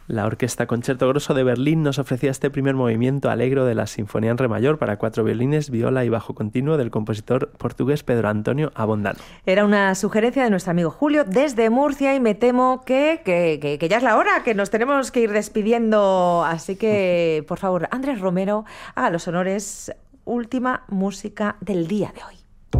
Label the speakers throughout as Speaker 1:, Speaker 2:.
Speaker 1: La Orquesta Concerto Grosso de Berlín nos ofrecía este primer movimiento alegro de la Sinfonía en Re mayor para 4 violines, viola y bajo continuo del compositor portugués Pedro Antonio Abondano.
Speaker 2: Era una sugerencia de nuestro amigo Julio desde Murcia y me temo que ya es la hora, que nos tenemos que ir despidiendo. Así que, por favor, Andrés Romero, haga los honores. Última música del día de hoy.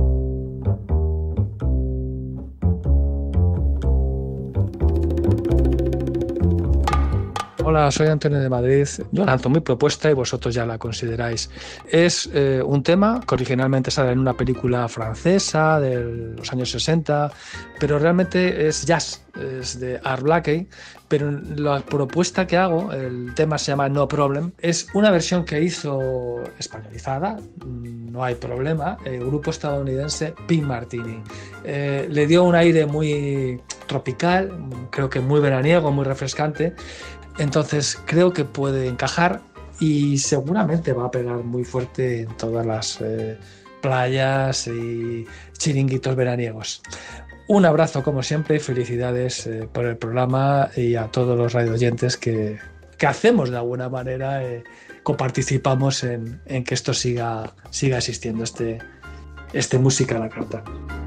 Speaker 3: Hola, soy Antonio de Madrid. Yo lanzo mi propuesta y vosotros ya la consideráis. Es un tema que originalmente sale en una película francesa de los años 60, pero realmente es jazz, es de Art Blakey. Pero la propuesta que hago, el tema se llama No Problem, es una versión que hizo españolizada, no hay problema, el grupo estadounidense Pink Martini. Le dio un aire muy tropical, creo que muy veraniego, muy refrescante. Entonces creo que puede encajar y seguramente va a pegar muy fuerte en todas las playas y chiringuitos veraniegos. Un abrazo como siempre y felicidades por el programa y a todos los radioyentes que hacemos de alguna manera, coparticipamos en que esto siga existiendo, este Música a la Carta.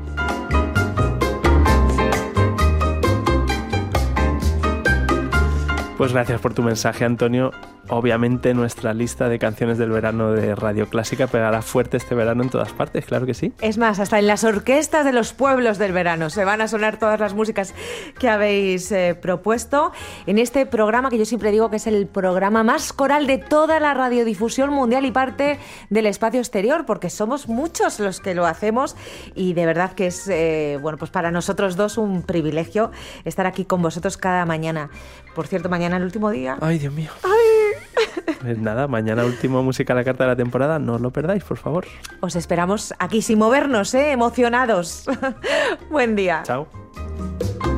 Speaker 1: Pues gracias por tu mensaje, Antonio. Obviamente nuestra lista de canciones del verano de Radio Clásica pegará fuerte este verano en todas partes, claro que sí.
Speaker 2: Es más, hasta en las orquestas de los pueblos del verano se van a sonar todas las músicas que habéis propuesto en este programa que yo siempre digo que es el programa más coral de toda la radiodifusión mundial y parte del espacio exterior, porque somos muchos los que lo hacemos y de verdad que es, pues para nosotros dos un privilegio estar aquí con vosotros cada mañana. Por cierto, mañana el último día.
Speaker 1: Ay, Dios mío.
Speaker 2: ¡Ay!
Speaker 1: Pues nada, mañana último Música a la Carta de la temporada, no os lo perdáis, por favor.
Speaker 2: Os esperamos aquí sin movernos, emocionados. Buen día.
Speaker 1: Chao.